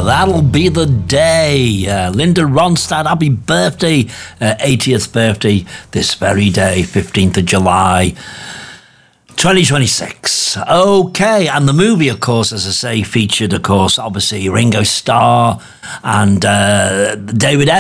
That'll Be the Day. Linda Ronstadt, happy birthday, 80th birthday this very day, 15th of July. 2026. Okay, and the movie, of course, as I say, featured, of course, obviously Ringo Starr and David